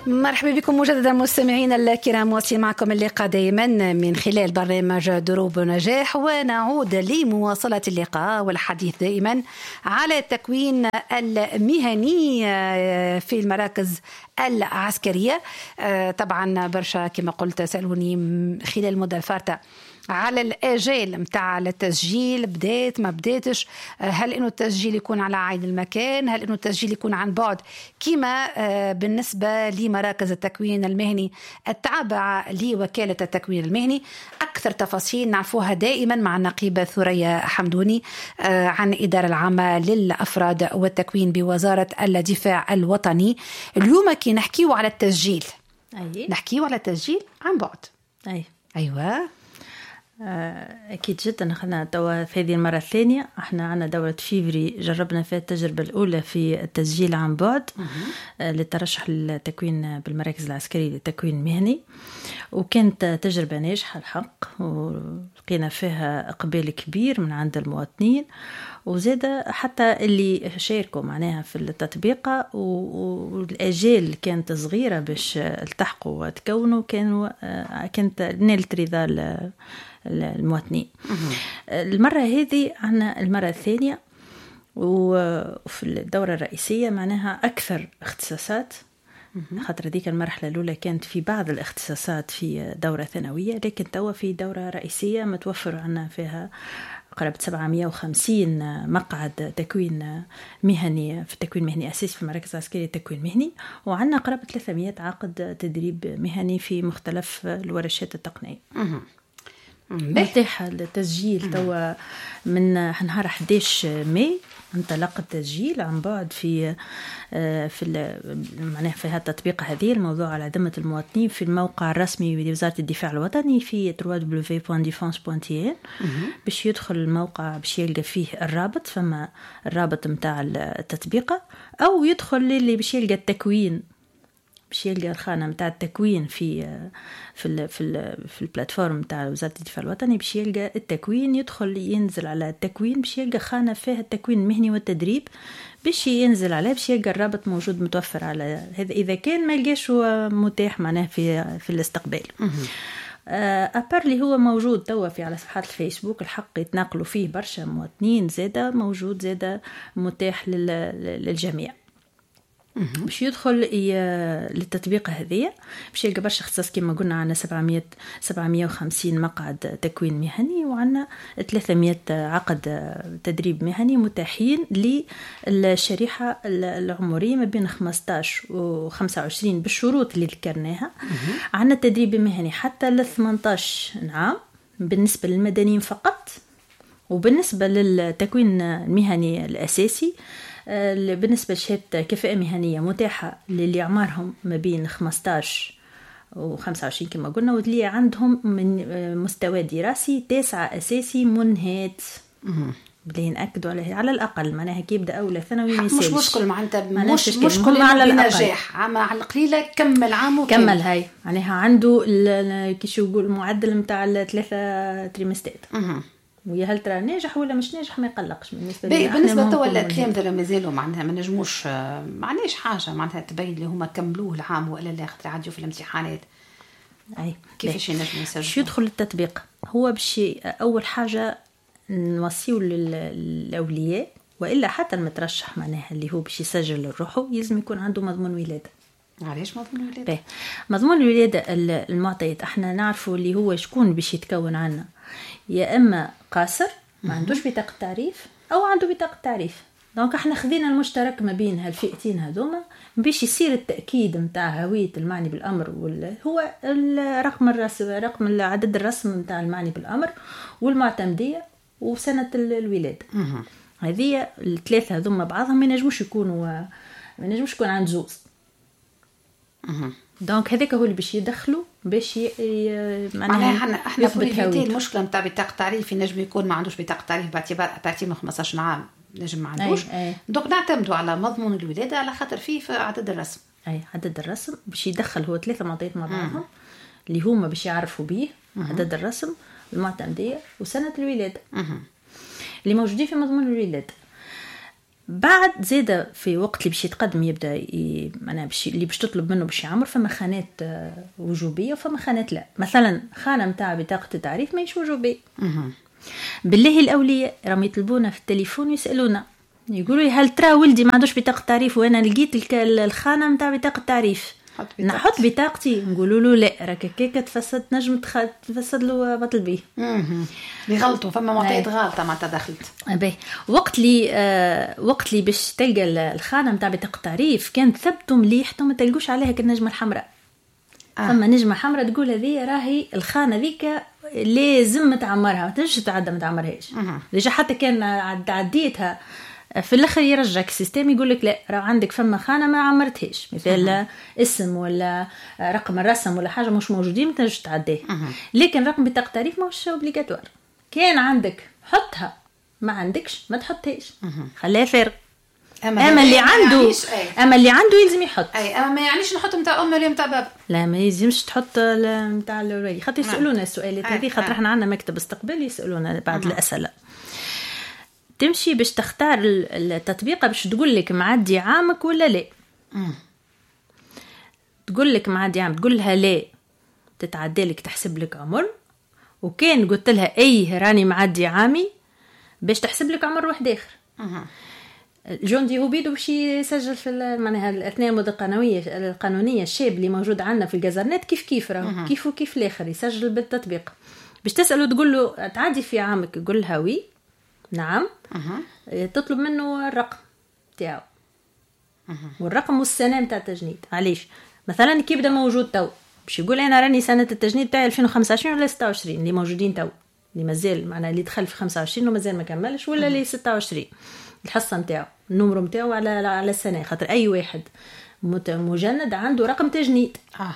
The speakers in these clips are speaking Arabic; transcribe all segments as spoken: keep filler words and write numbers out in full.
مرحبا بكم مجددا مستمعينا الكرام، واصل معكم اللقاء دائما من خلال برنامج دروب نجاح، ونعود لمواصلة اللقاء والحديث دائما على التكوين المهني في المراكز العسكرية. طبعا برشا كما قلت سألوني خلال المدة الفارطة على الآجال متاع التسجيل، بدات ما بداتش، هل إنه التسجيل يكون على عين المكان، هل إنه التسجيل يكون عن بعد، كما بالنسبة لمراكز التكوين المهني التابعة لوكالة التكوين المهني. أكثر تفاصيل نعرفوها دائما مع النقيبة ثريا حمدوني عن إدارة العامة للأفراد والتكوين بوزارة الدفاع الوطني. اليوم كي نحكيو على التسجيل، أي. نحكيو على التسجيل عن بعد. أي. أيوة أكيد جدا. احنا توا في هذه المرة الثانية احنا عنا دورة فيفري جربنا فيها التجربة الأولى في التسجيل عن بعد للترشح للتكوين بالمراكز العسكرية للتكوين المهني، وكانت تجربة ناجحة الحق، ولقينا فيها إقبال كبير من عند المواطنين، وزاد حتى اللي شاركوا معناها في التطبيق، والأجال كانت صغيرة باش التحقوا وتكونوا، كانوا كانت نالت رضا المواطنين. المرة هذه عنا المرة الثانية، وفي الدورة الرئيسية معناها أكثر اختصاصات، خاطر ذيك المرحلة الأولى كانت في بعض الاختصاصات في دورة ثانوية، لكن توا في دورة رئيسية متوفر عنا فيها قرابة سبعمائة وخمسين مقعد تكوين مهني في التكوين المهني أساسي في المراكز العسكرية التكوين المهني، وعنا قرابة ثلاثمائة عقد تدريب مهني في مختلف الورشات التقنية. متاح التسجيل توا من نهار أحد عشر ماي، انطلق التسجيل عن بعد في في معناها في هذا التطبيق هذه الموضوع على ذمة المواطنين في الموقع الرسمي لوزارة الدفاع الوطني في دبليو دبليو دبليو دوت ديفونس دوت تي ان. باش يدخل الموقع باش يلقى فيه الرابط، فما الرابط متاع التطبيق، أو يدخل اللي باش يلقى التكوين، باش يلقى الخانة متاع التكوين في في ال في ال في البلاتفورم متاع وزارة الدفاع الوطني، باش يلقى التكوين، يدخل ينزل على التكوين باش يلقى خانة فيها التكوين المهني والتدريب، باش ينزل عليه باش يلقى الرابط موجود متوفر على هذا، إذا كان ما لقاش هو متاح معناه في في الاستقبال. أبار اللي هو موجود توا في على صفحات الفيسبوك الحق يتناقلوا فيه برشا مواطنين، زاده موجود زاده متاح للجميع باش يدخل للتطبيق هذية، باش يلقى برشا اختصاص كما قلنا عنا سبعمائة سبعمائة وخمسين مقعد تكوين مهني، وعنا ثلاثمائة عقد تدريب مهني متاحين للشريحة العمرية ما بين خمسطاش و خمسة وعشرين بالشروط اللي ذكرناها. عنا تدريب مهني حتى ل ثمانية عشر عام بالنسبة للمدنيين فقط، وبالنسبة للتكوين المهني الأساسي بالنسبة لشهادة كفاءة مهنية متاحة للي أعمارهم ما بين خمسطاش و خمسة وعشرين كما قلنا، واللي عندهم من مستوى دراسي تاسعة أساسي منهات. بلي نأكدوا عليه على الأقل معناها كي يبدأ أولى ثانوي مش مشكل معناتها مش مشكل على النجاح عام على القليلة كمل عام وكمل كمل هاي معناها عنده كيش يقول المعدل متاع الثلاثة تريمستات، ويا هل ترى ناجح ولا مش ناجح ما يقلقش. بالنسبه لي بالنسبه تو الكلام ده مازالوا معناها ما نجموش معناش حاجه معناتها تبين اللي هما كملوه العام ولا لا، خاطر عادوا في الامتحانات. اي كيفاش ينجم يسجل؟ باش يدخل التطبيق هو باش اول حاجه نوصيو للاولياء والا حتى المترشح معناها اللي هو باش يسجل روحه يلزم يكون عنده مضمون ولاده. علاش مضمون الولاده؟ مضمون الولاده المعطيات احنا نعرفوا اللي هو شكون باش يتكون عنا، يا اما قاصر ما عندوش بطاقه تعريف او عنده بطاقه تعريف. دونك احنا خذينا المشترك ما بين هالفئتين هذوما باش يصير التاكيد نتاع هويه المعني بالامر، هو الرقم الرسم رقم العدد الرسم نتاع المعني بالامر والمعتمديه وسنه الولاده. هذه الثلاثه هذوما بعضهم ما ينجموش يكونوا ما ينجموش يكون عند زوز. دونك هذاك هو اللي باش يدخلوا باش معناها احنا احنا في المشكله نتاع بطاقه تعريف ينجم يكون ما عندوش بطاقه تعريف باعتبار ابارتي من خمسطاش عام نجم ما عندوش. دونك نعتمدوا على مضمون الولاده على خاطر فيه في عدد الرسم. اي عدد الرسم باش يدخل هو ثلاثه معطيات مع بعضهم اللي هما باش يعرفوا به عدد الرسم المعتمديه وسنه الولاده اللي موجودين في مضمون الولاده. بعد زيادة في وقت اللي باش يتقدم يبدا ي... معناها باش اللي باش تطلب منه باش يعمر، فما خانات وجوبيه وفما خانات لا. مثلا خانه نتاع بطاقه التعريف ماهيش وجوبيه. بالله الاولياء راهم يطلبونا في التليفون ويسالونا يقولوا لي هل ترى ولدي ما عندوش بطاقه تعريف وانا لقيت الخانه نتاع بطاقه التعريف نحط بطاقتي، نقولوا له لا راك كيك تفسد نجم تفسد له بطل بيه. اها يغلطوا فما معطيات غلطه ما تدخلت باهي. وقت لي آه وقت لي باش تلقى الخانه نتاع بطاقه التعريف كان ثبتوا مليح ما تلقوش عليها كالنجمه الحمراء. آه. فما نجمه حمراء تقول هذه راهي الخانه ذيك لازم تعمرها، ما تنجمش تعدى ما تعمرهاش. ديجا حتى كان عديتها في الاخر يرجعك السيستم يقول لك لا راه عندك فما خانه ما عمرتهاش، مثلا اسم ولا رقم الرسم ولا حاجه مش موجودين ما تنجمش تعديه. لكن رقم بطاقه التعريف ماهوش اوبليغاتوار، كان عندك حطها ما عندكش ما تحطهاش خليها فارغ. اما, أما اللي عنده اما اللي عنده يلزم يحط. اي اما ما يعنيش نحط نتاع ام ولا نتاع باب، لا ما يلزمش تحط نتاع الولي، خاطر يسالونا السؤالات هذه، خاطر احنا عندنا مكتب استقبال يسالونا بعض الاسئله. تمشي باش تختار التطبيقه باش تقول لك معدي عامك ولا لا. مم. تقول لك معدي عام تقول لها لا تتعدى لك تحسب لك عمر، وكان قلت لها اي راني معدي عامي باش تحسب لك عمر واحد اخر. مم. الجندي هو بيدو باش يسجل في معناها الاثناء المده القانونيه القانونيه الشاب اللي موجود عندنا في الجزرنات كيف كيف راه كيف وكيف الاخر يسجل بالتطبيق. باش تساله تقول له تعدي في عامك يقول لها وي نعم. أه. تطلب منه الرقم تاعو. أه. والرقم والسنه نتاع التجنيد. علاش مثلا كي يبدا موجود تو باش يقول انا راني سنه التجنيد تاعي ألفين وخمسة وعشرين ولا ستة وعشرين اللي موجودين تو، اللي مازال معناها اللي دخل في خمسة وعشرين ومازال ما كملش، ولا اللي ستة وعشرين الحصه نتاعو النمر نتاعو على على السنه، خاطر اي واحد مجند عنده رقم تجنيد. اه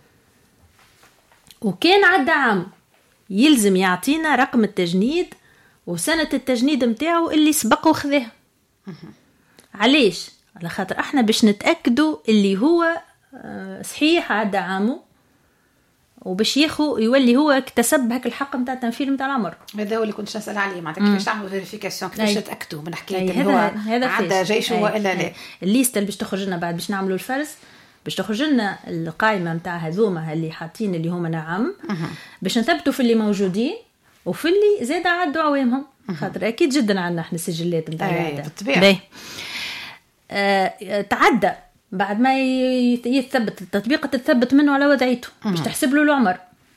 وكان عدى عام يلزم يعطينا رقم التجنيد وسنة التجنيد متاعه اللي سبق وخذها. علاش؟ على خاطر احنا باش نتأكدوا اللي هو صحيح عدى عامه وباش ياخو يولي هو اكتسب هك الحق نتاع التنفيذ نتاع العمر. هذا هو اللي كنت نسأل عليه معناتها كيفاش تعملوا فيريفيكاسيون، كيفاش تتأكدوا من حكاية اللي هو عدى جيش والا لا. الليست اللي باش تخرج لنا بعد باش نعملوا الفرز باش تخرج لنا القائمة نتاع هذوما اللي حاطين اللي هما نعم باش نثبتوا في اللي موجودين وفي اللي زاد عدوا عوامهم، خاطر اكيد جدا عندنا احنا سجلات نتاع ايه بالطبيعه. آه تعدى بعد ما يثبت التطبيق تثبت منه على وضعيته باش تحسب له العمر.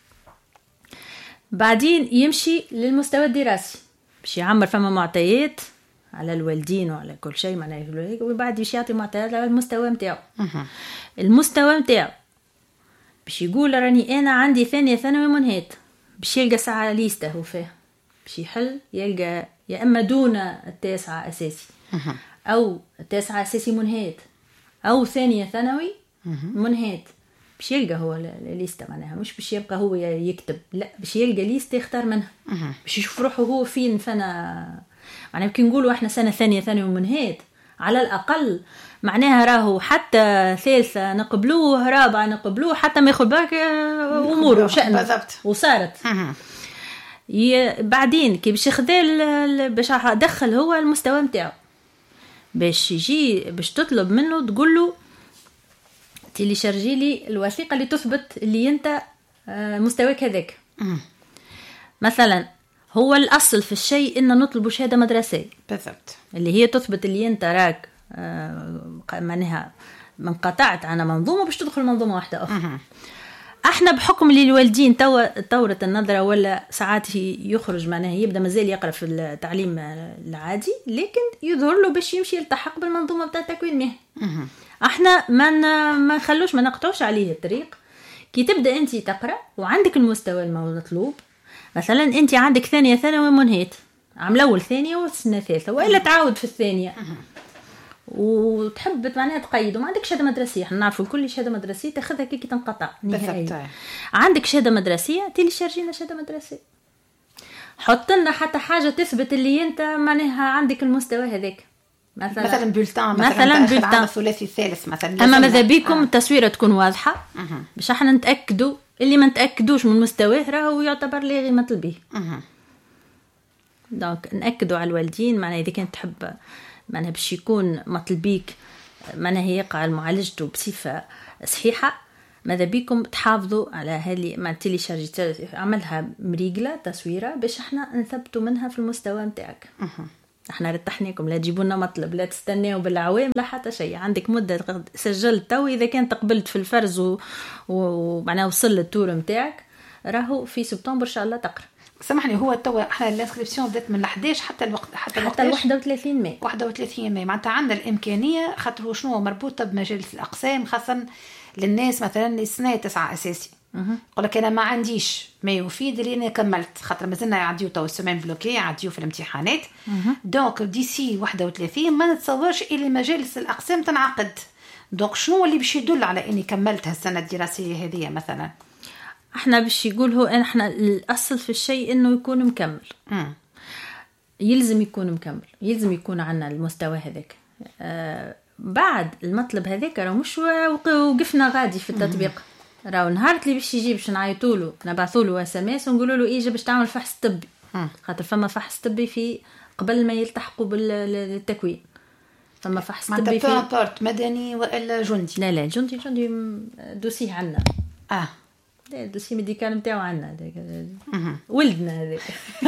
بعدين يمشي للمستوى الدراسي باش يعمر فما معطيات على الوالدين وعلى كل شيء معناه، وبعد باش يعطي معطيات على المستوى نتاعو. المستوى نتاعو باش يقول راني انا عندي ثانيه ثانوي منهات، باش يلقى ساعة ليسته هو فيه باش يحل يلقى يا اما دون التاسعة اساسي او التاسعة اساسي منهات او ثانيه ثانوي منهات، باش يلقى هو الليسته معناها مش باش يبقى هو يكتب، لا باش يلقى ليسته يختار منها باش يشوف روحه هو فين فانا معناها كي نقولوا احنا سنه ثانيه ثانوي منهات على الاقل معناها راهو حتى ثالثه نقبلوه رابعه نقبلوه حتى ما ياخذ بالك اموره وشأنه وصارت. بعدين كي باش ياخذ باش دخل هو المستوى نتاعو باش يجي باش تطلب منه تقول له تيلي شارجي لي الوثيقه اللي تثبت اللي انت مستواك هذاك. مثلا هو الاصل في الشيء ان نطلب شهاده مدرسيه بالضبط اللي هي تثبت اللي انت راك معناها من قطعت عن منظومه باش تدخل منظومه واحده اخرى. احنا بحكم اللي الوالدين توا طورة النظرة ولا ساعات يخرج معناها يبدا مازال يقرا في التعليم العادي لكن يظهر له باش يمشي يلتحق بالمنظومه بتاع التكوين المهني. احنا ما ما نخلوش ما نقطعوش عليه الطريق. كي تبدا انت تقرا وعندك المستوى المطلوب، مثلا انت عندك ثانيه ثانوي منهيت عام الاول ثانيه والسنه الثالثه والا تعاود في الثانيه وتحب معناها تقيد وما عندك شهاده مدرسيه. احنا نعرفوا كل شهاده مدرسيه تاخذها كي تنقطع نهائيا. عندك شهاده مدرسيه تيلي شارجينا شهاده مدرسيه، حط لنا حتى حاجه تثبت اللي انت معناها عندك المستوى هذاك، مثلا مثلا بولتان مثلا بولتان الثلاثي الثالث مثلا. اما ماذا بيكم آه. التصويره تكون واضحه أه. باش احنا نتاكدوا اللي ما نتاكدوش من مستواه راهو يعتبر لاغي مطلبيه. أه. دونك ناكدوا على الوالدين معناها اذا كانت تحب معناها باش يكون مطلبيك معناها يقع معالجته بصفة صحيحة، ماذا بيكم تحافظوا على هذه مع تيليشارجي عملها مريقلة تصويرة باش احنا نثبتوا منها في المستوى متاعك. احنا رتحناكم، لا تجيبوا لنا مطلب، لا تستناوا بالعوام، لا حتى شيء. عندك مدة سجلت تو، اذا كنت قبلت في الفرز ومعناها وصل للتور متاعك راهو في سبتمبر ان شاء الله تقرا. سامحني، هو توا احنا الانسكريبسيون بدات من الحداش حتى الوقت حتى حتى واحد وثلاثين ماي واحد وثلاثين ماي، معناتها عندنا الامكانيه، خاطر هو شنو مربوطه بمجالس الاقسام، خاصه للناس مثلا اللي سنه تسعة اساسي. يقول لك انا ما عنديش ما يفيد اللي انا كملت، خاطر مازلنا يعديو تو السيمين بلوكي، يعديو في الامتحانات. دونك ديسي واحد وثلاثين ما نتصورش اللي مجالس الاقسام تنعقد. دونك شنو اللي باش يدل على اني كملت هالسنه الدراسيه هذه مثلا؟ احنا باش يقول هو ان احنا الاصل في الشيء انه يكون مكمل. مم. يلزم يكون مكمل، يلزم يكون عنا المستوى هذاك. آه بعد المطلب هذاك راه مش وقفنا غادي في التطبيق. راهو نهار اللي باش يجي باش نعيطوا له نبعثوا له اس ام اس ونقولوا له اجي باش تعمل فحص طبي، خاطر فما فحص طبي في قبل ما يلتحقوا بالتكوين. فما فحص طبي في بابورت مدني والا جندي. لا لا جندي جندي دوسيه عندنا. اه لا الدوسي ميديكال نتاعو عندنا ولدنا هذاك.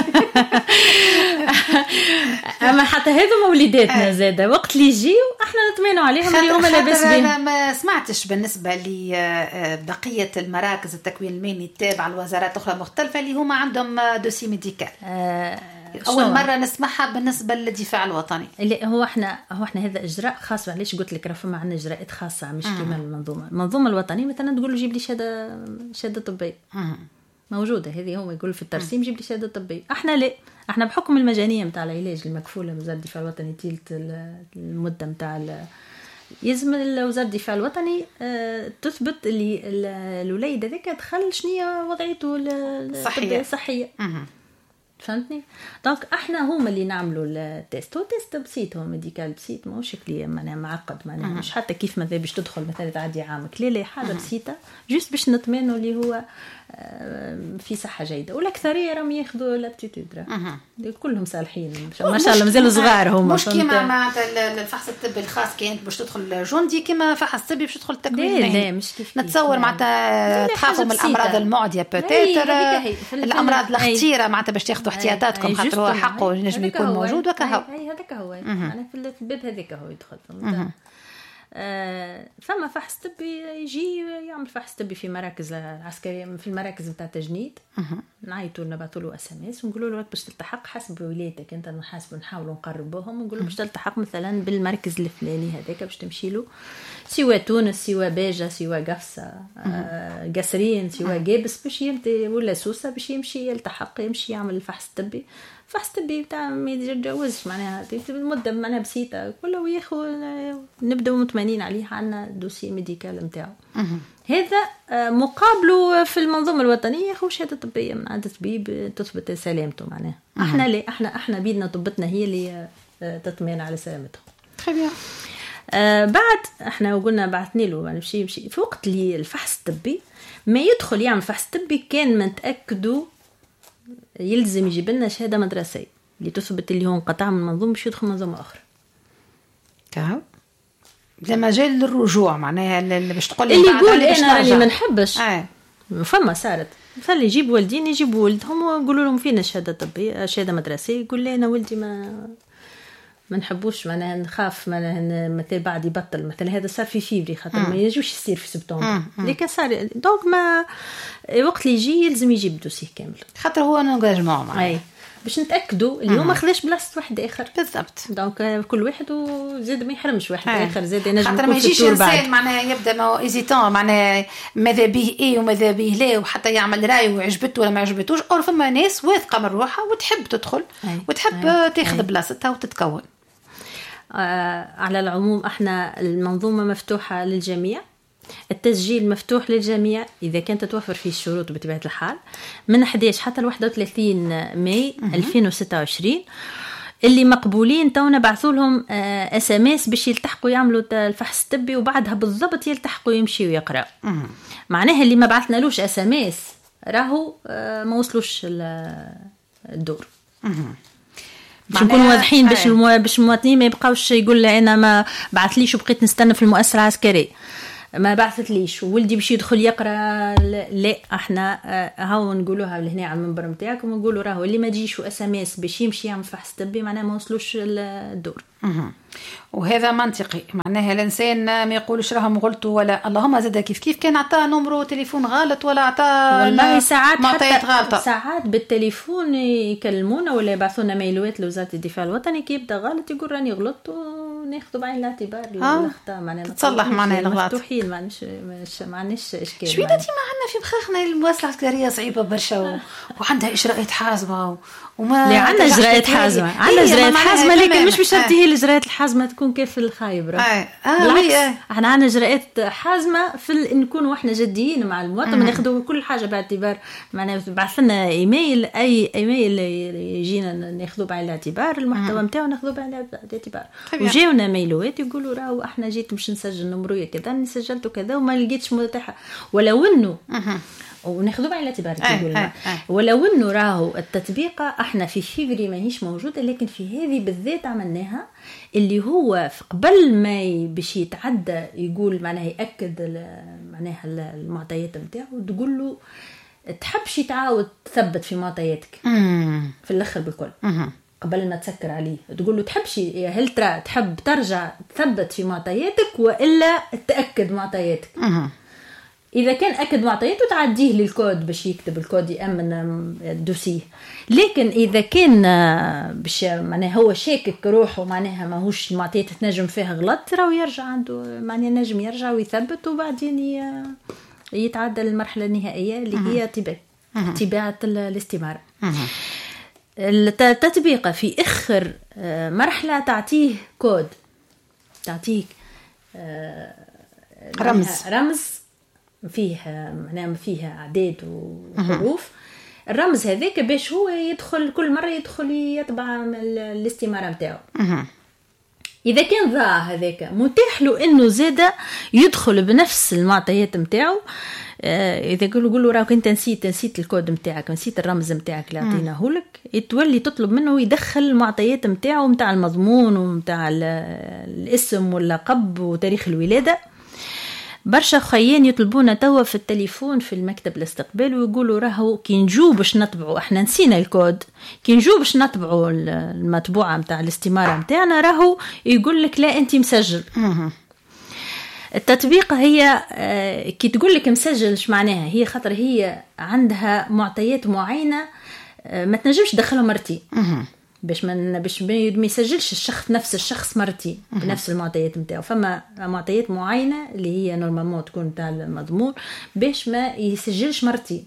اما حتى هذو موليداتنا زاده وقت اللي يجيو احنا نطمئنوا عليهم اللي هما لاباس بهم. انا ما سمعتش بالنسبه لبقيه المراكز التكوين المهني التابعه لوزارات اخرى مختلفه اللي هما عندهم دوسي ميديكال. آه اول مره نسمعها بالنسبه للدفاع الوطني. اللي هو احنا هو احنا هذا اجراء خاص. علاش قلت لك راه فما عندنا اجراءات خاصه مش كيما المنظومه. المنظومه الوطنيه مثلا تقول له جيب لي شهاده شهاده طبيه موجوده، هذه هما يقولوا في الترسيم جيب لي شهاده طبيه. احنا لا، احنا بحكم المجانيه نتاع العلاج المكفوله وزاره الدفاع الوطني تيلت المده نتاع يلزم وزاره الدفاع الوطني اه تثبت اللي الوليد هذاك دخل شنو وضعيته الصحيه الصحيه. فهمتني؟ دونك احنا هما اللي نعملوا التيست. هو تيست بسيط، هو ميديكال بسيط، ماهوش كلي معناها معقد، معناها مش حتى كيف ما باش تدخل مثلا تعدي عامك. لا لا حاجه بسيطه جوست باش نطمئنوا اللي هو في صحه جيده. والاكثريه راهم ياخذوا لابتيتود راه كلهم صالحين ما شاء الله، مازالوا صغار هما. مش كيما معناتها الفحص الطبي الخاص كانت باش تدخل جندي كيما فحص طبي باش تدخل التكوين. لا لا مش كيف نتصور معناتها تخافوا من الامراض المعديه بوتيتر، الامراض الخطيره معناتها باش تاخذوا احتياطاتكم خاطر هو حقه ينجم يكون موجود. وكهو اي هذاك هو انا في الباب هذاك هو يدخل. آه فما فحص طبي يجي يعمل فحص طبي في مراكز عسكريه، في المراكز نتاع التجنيد. نعيطوا نبعثوا له اس ام اس ونقولوا له باش تلتحق حسب ولايتك انت، نحاسبوا نحاولوا نقربوهم ونقول له باش تلتحق مثلا بالمركز الفلاني هذاك باش تمشي له، سواء تونس سواء باجه سواء قفصه آه قصرين سواء جابس باش يمتي ولا سوسه باش يمشي يلتحق يمشي يعمل الفحص الطبي. فحص طبي بتاع ما يتجاوزش معناها المده معناها بسيطه كله وياخذ نبداو مطمئنين عليه. عندنا دوسي ميديكال نتاعو هذا مقابله في المنظومه الوطنيه ياخذ شهاده طبيه من عند طبيب تثبت سلامته معناها. احنا لا احنا احنا بيدنا طبتنا هي اللي تطمئن على سلامته. très bien. آه بعد احنا قلنا بعثني له يعني مشي مشي في وقت اللي الفحص الطبي ما يدخل يعمل فحص طبي كان ما نتاكدوا يلزم يجيب لنا شهاده مدرسيه اللي تثبت اللي هو انقطع من منظومه باش يدخل منظومه اخرى. كاو لا مجال للرجوع معناها اللي باش تقول لي اللي يقول انا اللي ما نحبش آه. فما صارت مثلا يجيب والدين يجيبوا ولدهم ويقولوا لهم فينا شهاده طبيه شهاده مدرسيه، يقول لي انا ولدي ما ما نحبوش معناها نخاف معناها مثلا بعد يبطل مثلا. هذا صار في فيفري خاطر ما يجوش يصير في سبتمبر لكن صار دونك ما وقت اللي يجي يلزم يجيب دوسيه كامل خاطر هو انغاجمون معاه باش نتاكدوا اليوم ما خذاش بلاصه واحد اخر بالضبط. دونك كل واحد وزاد ما يحرمش واحد آه. اخر زاد ينجم خاطر ما يجيش انسان معناها يبدا ما ايزيتون معناها ماذا به ايه وماذا به لا وحتى يعمل راي وعجبته ولا ما عجبتوش. اور فما ناس واثقه من روحها وتحب تدخل آه. وتحب آه. تاخذ آه. بلاصتها وتتكون. آه على العموم احنا المنظومه مفتوحه للجميع، التسجيل مفتوح للجميع إذا كانت توفر فيه الشروط بطبيعة الحال من أحد عشر حتى واحد وثلاثين ماي ألفين وستة وعشرين. اللي مقبولين تونا بعثوا لهم اس ام اس باش يلتحقوا يعملوا الفحص الطبي وبعدها بالضبط يلتحقوا يمشي ويقرأ. معناها اللي ما بعثنالوش اس ام اس راهو ما وصلوش الدور. باش نكونوا واضحين باش المو... باش المواطنين ما يبقاوش يقول لي انا ما بعثليش وبقيت نستنى في المؤسسه العسكريه ما بعثتليش وولدي باش يدخل يقرا. لا احنا هاو نقولوها لهنا على المنبر نتاعكم ونقولوا راهو اللي ما تجيش اس ام اس باش يمشي يعمل فحص طبي معناها ما وصلوش الدور. وهذا منطقي معناها الانسان ما يقولش راهم غلطوا ولا اللهم زاد كيف كيف كان عطاه نمرو تليفون غلط ولا عطاه والله ساعات حتى غلطه ساعات بالتليفون يكلمونا ولا يبعثوا لنا ميلوات لوزاره الدفاع الوطني كي يبدا غلط يقول راني غلطت وناخذ بعين الاعتبار الاخطاء معناها تصلح معناها الغلط مفتوحين ما مش مش ما عندناش اشكال. شويه ديما عندنا في مخاخنا المؤسسه العسكريه صعيبه برشا وعندها اجراءات حازمه وما لا عندنا اجراءات حازمه عندنا اجراءات حازمه لكن مش بشرط هي الاجراءات الحازمه تكون كيف الخايبره. آه. آه. بالعكس آه. احنا عندنا اجراءات حازمه في نكونوا احنا جديين مع المواطن وناخذوا كل حاجه باعتبار معناها بعث لنا ايميل اي ايميل يجينا ناخذوه بعين الاعتبار المحتوى نتاعو ناخذوه بعين الاعتبار. وجاونا ميلوات يقولوا راهو احنا جيت باش نسجل نمرويه كذا اني سجلته كذا وما لقيتش متاحه ولو انه وناخذوا بعين الاعتبار يقولوا آه آه آه. ولو انه راهو التطبيقه احنا في فيفري ماهيش موجوده لكن في هذه بالذات عملناها اللي هو قبل ما باش يتعدى يقول معناها ياكد معناها المعطيات نتاعو تقول له تحبش تعاود تثبت في معطياتك في الاخر بالكل قبل ما تسكر عليه تقول له تحبش هل ترى تحب ترجع تثبت في معطياتك والا تاكد معطياتك. إذا كان أكد معطياته تعديه للكود باش يكتب الكود يأمن الدوسيه. لكن إذا كان باش معناها هو شاكك روحه معناها ماهوش المعطيات تنجم فيها غلط راهو يرجع عنده معناها نجم يرجع ويثبت وبعدين يتعدى المرحلة النهائية اللي هي طباعة الاستمارة. التطبيقة في آخر مرحلة تعطيه كود تعطيك رمز رمز فيه معناها فيها اعداد وحروف. الرمز هذاك باش هو يدخل كل مره يدخل يطبع الاستماره نتاعو. اذا كان ذا هذاك متاح له انه زاده يدخل بنفس المعطيات نتاعو. اذا يقولوا يقولوا راك انت نسيت نسيت الكود نتاعك نسيت الرمز نتاعك اللي عطيناه لك يتولي تطلب منه يدخل المعطيات نتاعو نتاع المضمون ونتاع الاسم واللقب وتاريخ الولاده. برشا خيان يطلبونا توا في التليفون في المكتب الاستقبال ويقولوا راهو كي نجو باش نطبعوا احنا نسينا الكود كي نجو باش نطبعوا المطبوعه نتاع الاستماره نتاعنا راهو يقول لك لا انت مسجل. التطبيقه هي كي تقول لك مسجل ايش معناها هي خاطر هي عندها معطيات معينه ما تنجمش تدخلهم مرتين باش ما باش ما يسجلش الشخص نفس الشخص مرتين بنفس المعطيات نتاعو. فما معطيات معينه اللي هي نورمالمون تكون تاع المضمون باش ما يسجلش مرتين.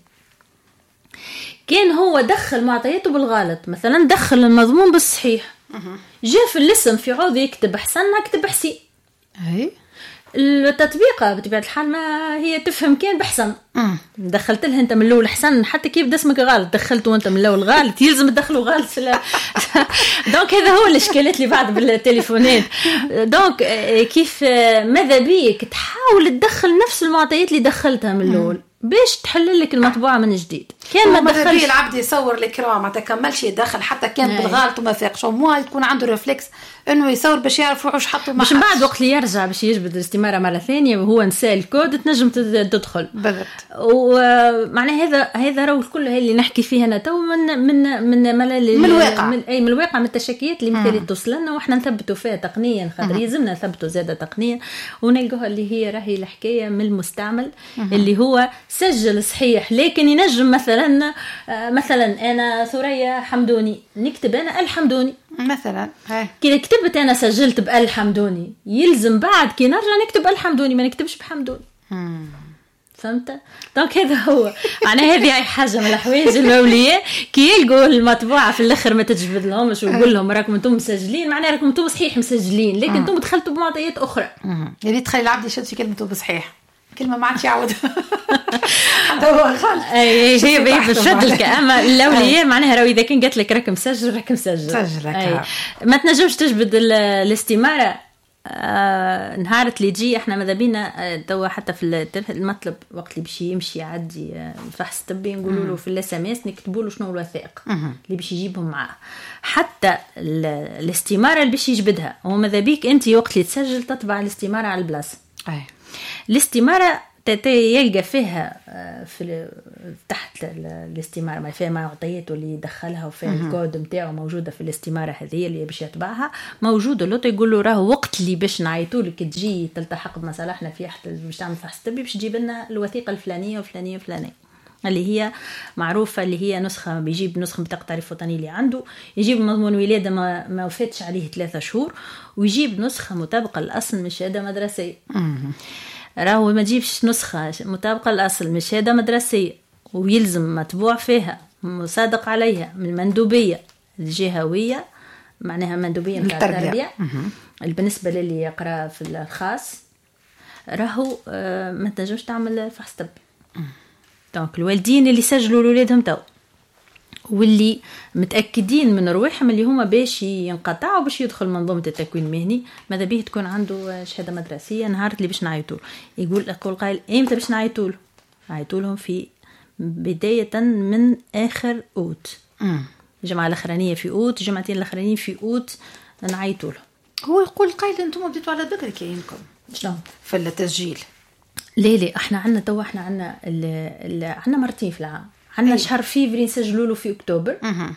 كان هو دخل معطياته بالغلط مثلا دخل المضمون بالصحيح جاء في الاسم في عوض يكتب حسن كتب حسين. اي التطبيقه بطبيعه الحال ما هي تفهم كان بحسن دخلت لها انت من الاول حسن حتى كيف اسمك غلط دخلته وانت من الاول غلط يلزم تدخله غلط في دونك هذا هو الاشكالات اللي بعد بالتليفونات. دونك كيف ماذا بيك تحاول تدخل نفس المعطيات اللي دخلتها من الاول باش تحلل لك المطبوعه من جديد. كان ما دخلش العبد يصور الكرام ما تكملش يدخل حتى كان بالغلط وما فاقش وما يكون عنده ريفلكس انه يصور باش يعرف روحه حطوا باش بعد وقت اللي يرجع باش يجبد الاستماره مره ثانيه وهو نسى الكود تنجم تدخل بالضبط. ومعنى هذا هذا راهو الكل اللي نحكي فيه انا تو من من من من الواقع من اي من الواقع من التشكيات اللي مثالي توصل لنا واحنا نثبتوا فيها تقنيا خاطر يلزمنا نثبتوا زاده تقنيا ونلقاها اللي هي راهي الحكايه من المستعمل اللي هو سجل صحيح لكن ينجم مثلا مثلا انا ثريا حمدوني نكتب انا الحمدوني مثلا كي كتبت انا سجلت بالحمدوني يلزم بعد كي نرجع نكتب الحمدوني ما نكتبش بحمدوني. فهمت؟ دونك هذا هو انا هذه اي حاجه من الحوايج الموليه كي يلقوا المطبوعه في الاخر ما تجبد لهمش ويقول لهم راكم انتم مسجلين معناها راكم انتم صحيح مسجلين لكن انتم دخلتوا بمعطيات اخرى. يا ريت تخلي العبد يشد في كلمته بصحيح كلمه ما عادش يعود هذا هو غلط. اي هي بشد لك اما الاوليه معناها راهو اذا كان قالت لك راك مسجل راك مسجل سجل ما تنجمش تجبد الاستماره آه نهار اللي تجي احنا ماذا بينا آه توا حتى في المطلب وقت اللي باش يمشي يعدي آه فحص طبي نقولوا له في الاس ام اس نكتبوا له شنو الوثائق اللي باش يجيبهم معاه. حتى الاستماره اللي باش يجبدها هو ماذا بيك انت وقت اللي تسجل تطبع الاستماره على البلاصه. اي الاستماره يلقى فيها في تحت الاستماره ما فيها معطياته اللي يدخلها وفيها الكود نتاعو موجوده في الاستماره هذه اللي باش يتبعها موجوده. لو يقول له راه وقت اللي باش نعيطوا لك تجي تلتحق بمصالحنا في حتى باش تعمل فحص طبي باش تجيب لنا الوثيقه الفلانيه والفلانيه والفلانيه اللي هي معروفه اللي هي نسخه بيجيب نسخه بطاقه تعريف وطني اللي عنده يجيب مضمون ولاده ما ما وفاتش عليه ثلاثة شهور ويجيب نسخه مطابقه للاصل من شهاده مدرسيه. راهو ما تجيبش نسخة مطابقة للأصل من شهادة مدرسية ويلزم مطبوع فيها مصادق عليها من المندوبية الجهوية معناها مندوبية من التربية بالنسبة للي يقرأ في الخاص راهو ما تنجمش تعمل فحص طبي. دونك الوالدين اللي سجلوا لولادهم تو واللي متأكدين من روحهم اللي هما باش ينقطعوا باش يدخل منظومة التكوين المهني ماذا به تكون عنده شهادة مدرسية نهار اللي باش نعيطول. يقول يقول قائل ايمتى باش نعيطول؟ نعيطولهم في بداية من آخر أوت الجمعة الأخرانية في أوت الجمعتين الأخرانيين في أوت نعيطولهم. هو يقول قائل انتم بديتوا على بكري كاينكم شلون في التسجيل؟ ليه ليه احنا عندنا تو احنا عندنا عندنا مرتين في العام عندنا أيه. شهر فيفري نسجلوا له في اكتوبر أه.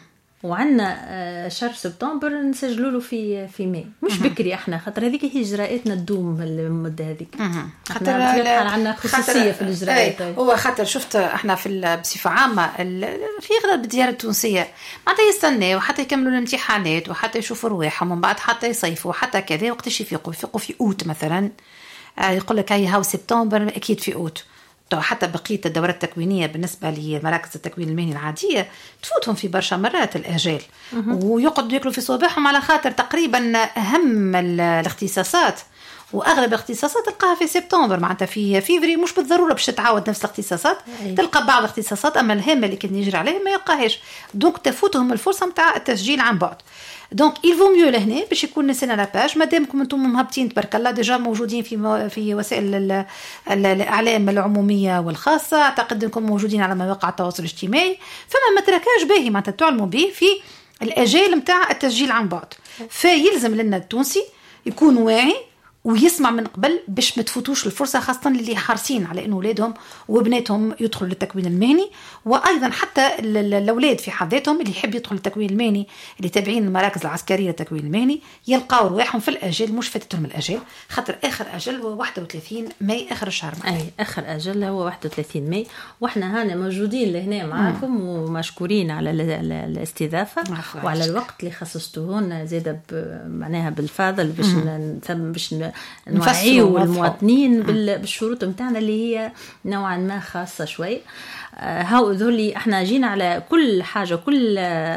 وعندنا شهر سبتمبر نسجلوا له في في ماي مش أه. بكري احنا خاطر هذيك هي اجراءاتنا تدوم المده هذيك أه. خاطر عندنا خصوصيه في الاجراءات. هو خاطر شفت احنا في بصفه عامه في اغلب الديار التونسيه معناتها يستناو حتى يكملوا الامتحانات وحتى يشوفوا رواحهم ومن بعد حتى يصيفوا حتى كذا وقتاش يفيقوا يفيقوا في اوت مثلا يقول لك هاي هاو سبتمبر اكيد في اوت. حتى بقية الدورات التكوينية بالنسبة لمراكز التكوين المهني العادية تفوتهم في برشا مرات الأجال ويقعدوا يأكلوا في صباحهم على خاطر تقريبا أهم الاختصاصات وأغلب الاختصاصات تلقاها في سبتمبر معناتها في فيفري مش بالضرورة باش تتعاود نفس الاختصاصات تلقى بعض الاختصاصات أما الهامة اللي كان يجري عليهم ما يلقاهاش دونك تفوتهم الفرصة متاع التسجيل عن بعد. دونك il vaut mieux لهنا باش يكون نسينا لاباج مادامكم انتم مهبطين تبارك الله ديجا موجودين في في وسائل الاعلام العموميه والخاصه اعتقد انكم موجودين على مواقع التواصل الاجتماعي فما ما تركاش باهي معناتها تعلموا به في الاجال نتاع التسجيل عن بعد. فيلزم لنا التونسي يكون واعي ويسمع من قبل باش ما تفوتوش الفرصه خاصه اللي حارسين على انه اولادهم وبناتهم يدخلوا للتكوين المهني وايضا حتى الاولاد في حد ذاتهم اللي يحب يدخل للتكوين المهني اللي تابعين المراكز العسكريه للتكوين المهني يلقاو رواحهم في الاجل مش فاتتهم الاجل خاطر اخر اجل هو واحد وثلاثين ماي اخر الشهر. اي اخر اجل هو واحد وثلاثين ماي واحنا هنا موجودين لهنا معاكم ومشكورين على الاستضافه وعلى الوقت اللي خصصتوه لنا زيد معناها بالفاضل باش باش نوعيوا المواطنين بالشروط متاعنا اللي هي نوعا ما خاصة شوي. هاو ذولي احنا جينا على كل حاجة كل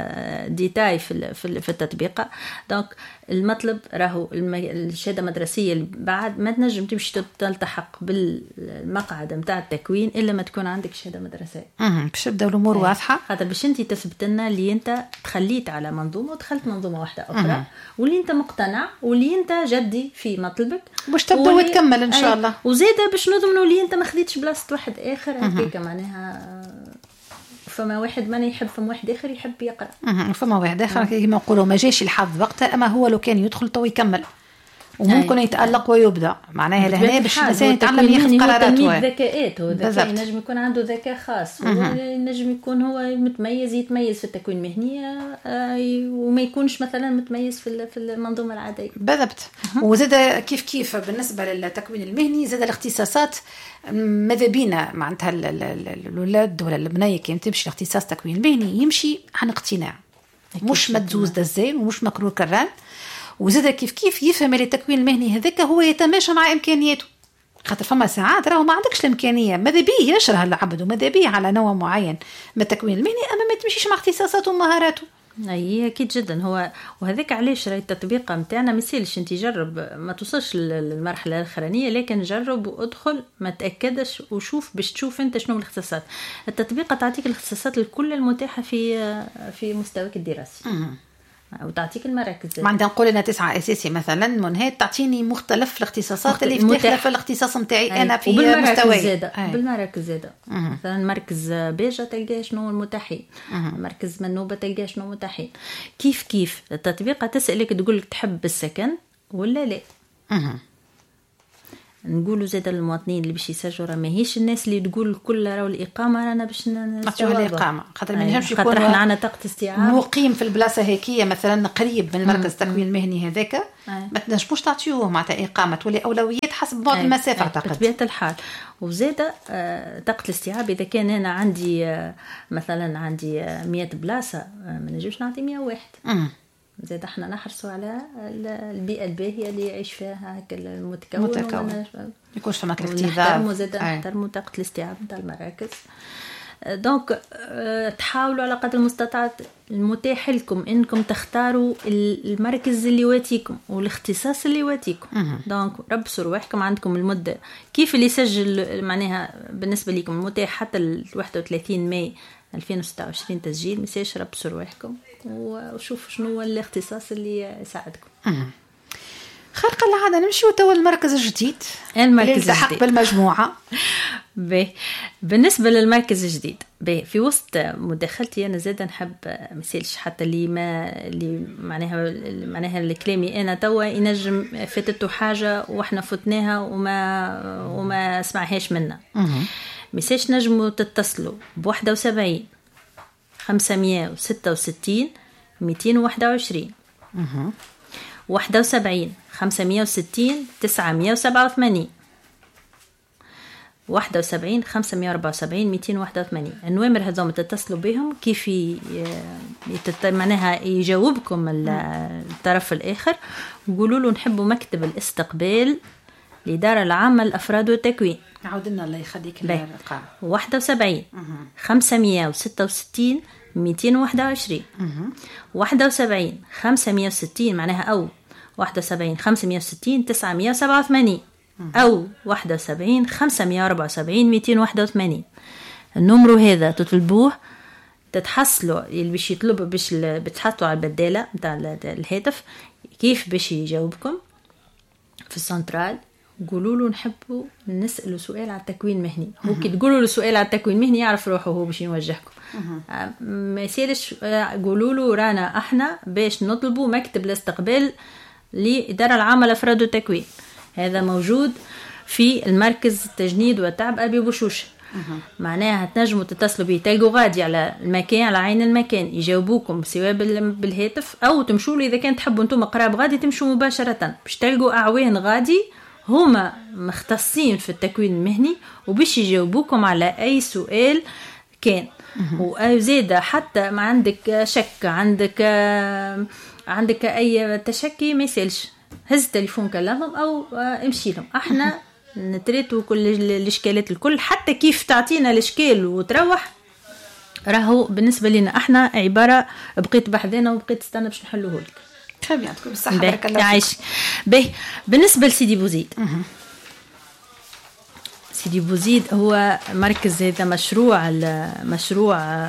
ديتاي في في التطبيق. دونك المطلب راهو الشهادة المدرسية بعد ما تنجم تمشي تلتحق بالمقعد متاع التكوين إلا ما تكون عندك شهادة مدرسية. اها باش تبداو الأمور واضحة خاطر باش انت تثبت لنا اللي انت تخليت على منظومة ودخلت منظومة واحدة أخرى أه. واللي انت مقتنع واللي انت جدي في مطلبك باش تبدأ وتكمل إن شاء الله وزيادة باش نضمنوا اللي انت ما خديتش بلاصة واحد آخر هكذا معناها فما واحد ما يحب فما واحد آخر يحب يقرأ أه. فما واحد آخر كما نقولوا ما جاش الحظ وقتها أما هو لو كان يدخل تو يكمل وممكن أي. يتألق ويبدأ معناها لهنا باش الإنسان يتعلم ياخذ قرارات هو ذكاءات هو ذكاء ينجم يكون عنده ذكاء خاص وينجم يكون هو متميز يتميز في التكوين المهني وما يكونش مثلا متميز في في المنظومة العادية بالضبط. وزاد كيف كيف بالنسبة للتكوين المهني زاد الاختصاصات ماذا بينا معناتها الولاد ولا البنية كي تمشي لاختصاص تكوين المهني يمشي عن اقتناع مش مدزوز دزين ومش مكرور كران وزاد كيف كيف يفهم اللي التكوين المهني هذاك هو يتماشى مع إمكانياته خاطر فما ساعات راهو ما عندكش الإمكانية ماذا بيه يشره العبد وماذا بيه على نوع معين من التكوين المهني أما ما تمشيش مع اختصاصاته ومهاراته. اي اكيد جدا هو وهذاك علاش راهي التطبيق نتاعنا ما يسالش انت جرب ما توصلش للمرحله الاخرانيه لكن جرب وادخل ما تاكدش وشوف باش تشوف انت شنو الاختصاصات. التطبيق تعطيك الاختصاصات الكل المتاحه في في مستواك الدراسي وتعطيك المراكز. ما عندنا نقول أنا تسعة أساسي مثلا منهات تعطيني مختلف الاختصاصات اللي يفتح في الاختصاص متاعي أنا في مستوى زادة. بالمراكز زادة مثلا مركز بيجة تلقى شنو المتاحين، مركز منوبة تلقى شنو متاحين. كيف كيف التطبيقة تسألك تقولك تحب السكن ولا لا. أه. نقولوا زاد المواطنين اللي باش يسجلوا راه ماهيش الناس اللي تقول كل راهو الاقامه رانا باش نعطيوها الاقامه خاطر ما نجمش يكون خاطر احنا عندنا طاقه استيعاب مقيم في البلاصه هيكيه مثلا قريب من المركز التكوين المهني هذاك ما تنجموش تعطيوه معناتها اقامه تولي اولويات حسب بعد المسافه اعتقد بطبيعه الحال. وزاده آه طاقه الاستيعاب اذا كان انا عندي آه مثلا عندي آه مية بلاصه آه ما نجمش نعطي مية واحد. أه. زاد احنا نحرصوا على البيئه الباهيه اللي يعيش فيها هكا المتكون متكون يكونش فما اكتظاظ. نحترموا زاد نحترموا طاقه الاستيعاب نتاع المراكز. دونك تحاولوا على قدر المستطاع المتاح لكم انكم تختاروا المركز اللي واتيكم والاختصاص اللي واتيكم. دونك ربصوا رواحكم عندكم المده كيف اللي يسجل معناها بالنسبه لكم المتاح حتى ال واحد وثلاثين ماي ألفين وستة وعشرين تسجيل. مساش ربصوا رواحكم وشوفوا شنو هو الاختصاص اللي يساعدكم. خارق العادة نمشيو توا المركز الجديد المركز الجديد بالمجموعة. باهي بالنسبة للمركز الجديد باهي في وسط مداخلتي أنا زادا نحب مسالش حتى اللي ما اللي معناها معناها الكلامي أنا توا ينجم فاتته حاجة وإحنا فتناها وما وما سمعهاش منا. مساش نجموا تتصلوا بواحدة وسبعين خمسمية وستة وستين ميتين وواحد وعشرين واحدة وسبعين خمسمية وستين تسعمية وسبعة وثمانين واحدة وسبعين خمسمية وأربعة وسبعين ميتين وواحد وثمانين. النوامر هذوم تتصلوا بهم كيف يتت... معناها يجاوبكم الطرف الآخر وقولوا له نحبوا مكتب الاستقبال الإدارة العامة للأفراد والتكوين. نعود لنا الله يخليك الرقم واحد وسبعين خمسمية وستة وستين ميتين وواحد وعشرين واحد وسبعين خمسمية وستين معناها أو واحد وسبعين خمسمية وستين تسعمية وسبعة وثمانين أو واحد وسبعين خمسمية وأربعة وسبعين ميتين وواحد وثمانين. النمرو هذا تطلبوه تتحصلوا اللي باش يطلبوا باش بتحطوا على البدالة متاع الهاتف كيف باش يجاوبكم في السنترال. قولوا له نحبوا نسألوا سؤال على التكوين المهني. هو كي تقولوا له سؤال على التكوين المهني يعرف روحه هو باش يوجهكم. ما يسالش قولوا له رانا احنا باش نطلبوا مكتب الاستقبال لإدارة العامة لأفراد التكوين. هذا موجود في المركز التجنيد والتعب أبي بوشوش. معناها تنجموا تتصلوا به تلقوا غادي على المكان على عين المكان يجاوبوكم سواء بالهاتف أو تمشوا له إذا كان تحبوا أنتم قراب غادي تمشوا مباشرة باش تلقوا أعوان غادي هما مختصين في التكوين المهني وباش يجاوبوكم على أي سؤال كان. وزيادة حتى ما عندك شك عندك عندك أي تشكي ما يسالش هز تليفون كلامهم أو امشي لهم. احنا نتريتوا كل الاشكالات الكل حتى كيف تعطينا الاشكال وتروح راهو بالنسبة لنا احنا عبارة بقيت بحذنا وبقيت استنى باش نحلوه لك. خير يعطيكم الصحة بارك الله فيك. باهي بالنسبة لسيدي بوزيد سيدي بوزيد هو مركز هذا مشروع مشروع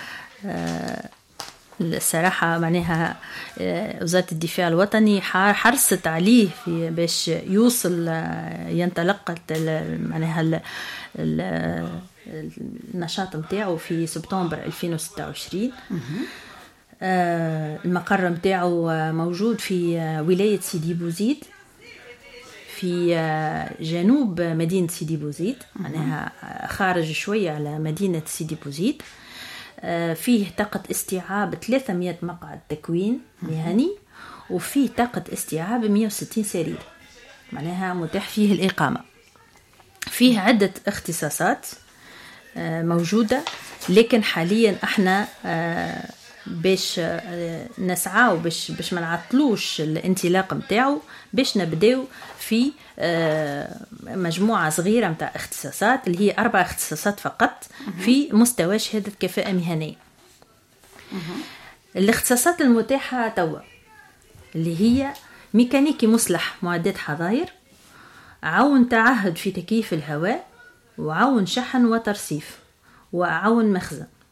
الصراحة معناها وزارة الدفاع الوطني حرصت عليه في باش يوصل ينطلق معناها النشاط متاعه في سبتمبر ألفين وستة وعشرين. المقر متاعه موجود في ولاية سيدي بوزيد في جنوب مدينة سيدي بوزيد معناها خارج شوية على مدينة سيدي بوزيد. فيه طاقة استيعاب ثلاثمية مقعد تكوين مهني وفيه طاقة استيعاب مية وستين سرير معناها متاح فيه الإقامة. فيه عدة اختصاصات موجودة لكن حاليا احنا باش نسعاو باش باش ما نعطلوش الانطلاق نتاعو باش نبداو في مجموعة صغيرة متاع اختصاصات اللي هي أربع اختصاصات فقط في مستوى شهادة كفاءة مهنية. الاختصاصات المتاحة توا اللي هي ميكانيكي مصلح معدات حظاير، عون تعهد في تكييف الهواء، وعون شحن وترصيف، وعون مخزن.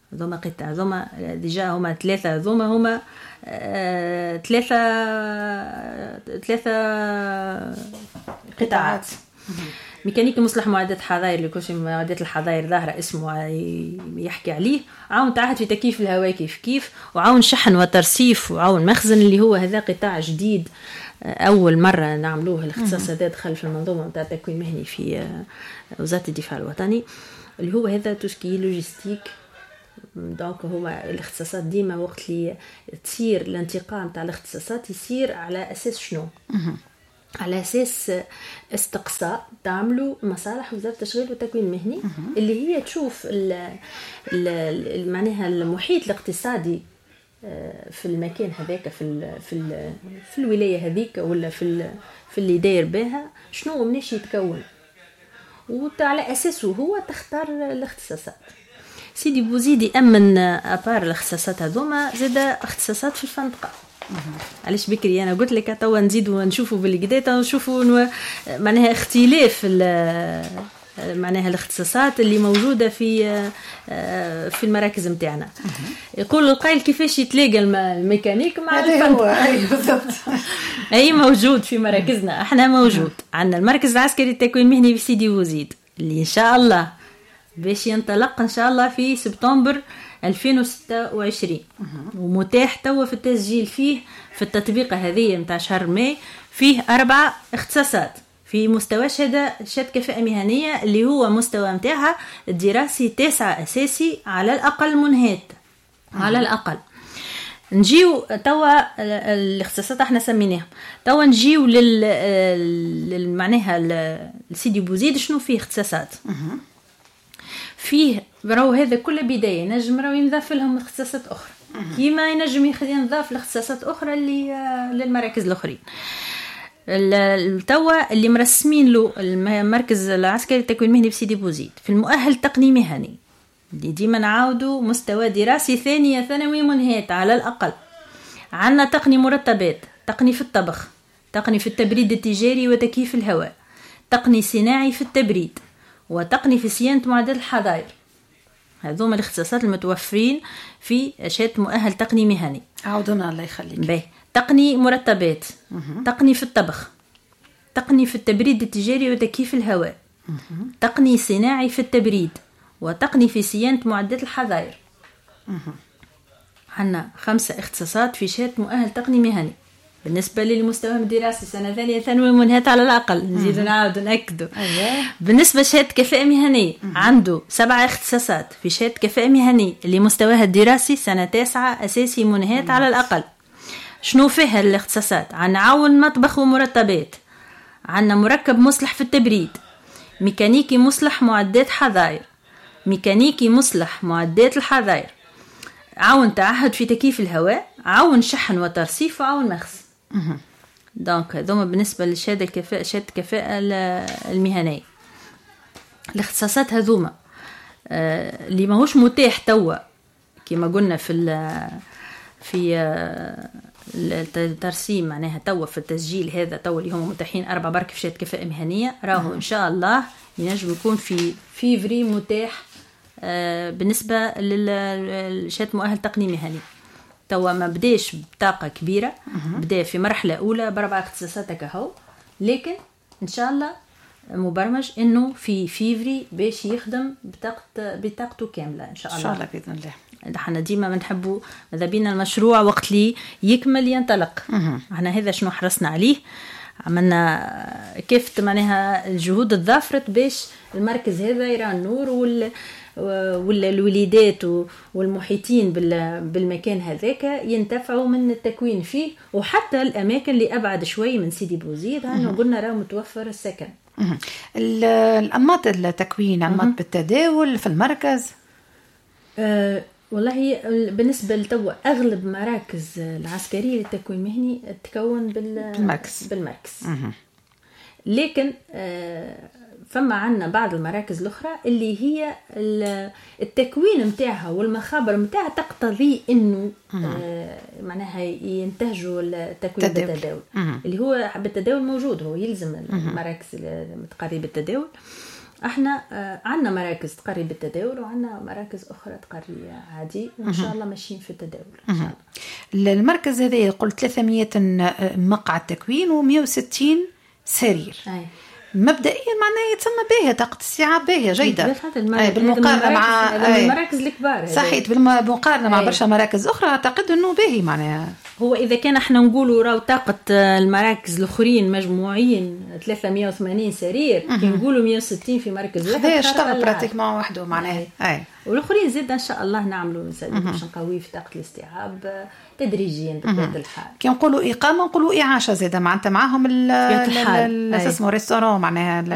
هذوما قطع هذوما ديجا هما ثلاثة هذوما هما آه ثلاثة ثلاثة قطاعات. ميكانيكي مصلح معدات حظاير اللي كل شيء معدات الحظاير ظاهرة اسمه يحكي عليه. عاون تعهد في تكييف الهواء كيف كيف، وعاون شحن وترصيف، وعاون مخزن اللي هو هذا قطاع جديد أول مرة نعملوه. الاختصاص هذا دخل في المنظومة متاع التكوين المهني في وزارة الدفاع الوطني، اللي هو هذا توسكي لوجيستيك. دونك هما الاختصاصات ديما وقت اللي تصير الانتقال نتاع الاختصاصات يصير على أساس شنو؟ على أساس استقصاء تعملوا مصالح وزارة التشغيل والتكوين المهني اللي هي تشوف ال ال معناها المحيط الاقتصادي في المكان هذاك في ال في ال في الولاية هذيك ولا في في اللي داير بها شنو مناش يتكون، وعلى أساسه هو تختار الاختصاصات. سيدي بوزيدي أمن أبار الاختصاصات هذوما زاد اختصاصات في الفندقة. علاش بكري انا قلت لك توا نزيدوا نشوفوا بالكدا تو نشوفوا معناها اختلاف معناها الاختصاصات اللي موجوده في في المراكز نتاعنا. يقول القائل كيفاش يتلاقى الميكانيك مع الفندق. اي بالضبط. اي موجود في مراكزنا، احنا موجود عندنا المركز العسكري للتكوين المهني في سيدي بوزيد اللي ان شاء الله باش ينطلق ان شاء الله في سبتمبر ألفين وستة وعشرين، ومتاح توا في التسجيل فيه في التطبيقة هذه متاع شهر ماي فيه أربعة اختصاصات في مستوى شهادة شهادة كفاءة مهنية اللي هو مستوى متاعها الدراسي تسعة أساسي على الأقل منهات على الأقل. نجيو توا الاختصاصات احنا سميناها توا نجيو لل معناها لسيدي بوزيد شنو فيه اختصاصات فيه. راهو هذا كل بداية نجم راهو ينضاف لهم اختصاصات أخرى كيما ينجم ينضاف لاختصاصات أخرى اللي للمراكز الأخرين. التوا اللي مرسمين له المركز العسكري للتكوين المهني في سيدي بوزيد في المؤهل التقني مهني اللي ديما نعاودوا مستوى دراسي ثانية ثانوي منهات على الأقل. عنا تقني مرتبات، تقني في الطبخ، تقني في التبريد التجاري وتكييف الهواء، تقني صناعي في التبريد، وتقني في صيانة معدات الحظاير. هذوما الاختصاصات المتوفرين في شهادة مؤهل تقني مهني. عاودنا الله يخليك. باهي. تقني مرتبات، تقني في الطبخ، تقني في التبريد التجاري وتكييف الهواء، تقني صناعي في التبريد، وتقني في صيانة معدات الحظاير. عندنا خمسة اختصاصات في شهادة مؤهل تقني مهني بالنسبة للمستوى الدراسي سنة ثانية ثانوي منهات على الأقل. نزيد نعاود نأكدوا. بالنسبة لشهادة كفاءة مهنية عنده سبعة اختصاصات في شهادة كفاءة مهنية اللي مستواها الدراسي سنة تاسعة أساسي منهات على الأقل. شنو فيها الاختصاصات؟ عن عاون مطبخ ومرتبات، عنا مركب مصلح في التبريد، ميكانيكي مصلح معدات حظاير، ميكانيكي مصلح معدات الحظاير، عاون تعهد في تكييف الهواء، عاون شحن وترصيف، وعاون مخزن. دونك هذوما بالنسبه للشهاده الكفاءه شهاده الكفاءه المهنيه. الاختصاصات هذوما آه اللي ماهوش متاح توا كما قلنا في في آه الترسيم معناها توا في التسجيل هذا توا اللي هم متاحين اربع برك في شهاده كفاءه مهنيه. راهو ان شاء الله ينجم يكون في فيفري متاح آه بالنسبه للشهاده مؤهل تقني مهني. توا ما بداش بطاقه كبيره، بدا في مرحله اولى باربع اختصاصات كهو، لكن ان شاء الله مبرمج انه في فيفري باش يخدم بطاقه بطاقته كامله ان شاء الله. ان شاء الله باذن الله. احنا ديما بنحبوا ماذا بينا المشروع وقت لي يكمل ينطلق. احنا هذا شنو حرصنا عليه، عملنا كيف معناها الجهود الضافرت باش المركز هذا يرى النور وال ولا الوليدات والمحيطين بالمكان هذاك ينتفعوا من التكوين فيه، وحتى الأماكن اللي أبعد شوي من سيدي بوزيد هانو قلنا راه متوفر السكن. الأنماط التكوين أنماط بالتداول في المركز. أه والله بالنسبة لتوا أغلب مراكز العسكرية للتكوين المهني تكون بالمركز, بالمركز. لكن أه فما عنا بعض المراكز الأخرى اللي هي التكوين متاعها والمخابر متاعها تقتضي إنه آه معناها ينتهجوا التكوين بالتداول، اللي هو بالتداول موجود، هو يلزم المراكز المتقاربة بالتداول. احنا عندنا مراكز تقري بالتداول وعندنا مراكز اخرى تقري عادي، وان شاء الله ماشيين في التداول ان شاء الله. المركز هذا قلت ثلاثمية مقعد تكوين ومئة وستين سرير. أي. مبدئيا معناه يتسمى باهية، طاقة استيعاب باهية جيدة أي بالمقارنة مع المراكز الكبار. صحيح بالمقارنة مع برشا مراكز أخرى أعتقد أنه باهي معناها. هو إذا كان احنا نقولوا راو طاقة المراكز الآخرين مجموعين ثلاثمية وثمانين سرير، كي نقولوا مئة وستين في مركز واحد هذا يشتغل براتيكمون وحده معناها. أي. والآخرين زيد إن شاء الله نعملوا باش نقويه في طاقة الاستيعاب تدريجيا بطبيعة الحال. كي نقولوا إقامة نقولوا إعاشة زيادة معناتها معاهم ال اسمه ريستوران معناها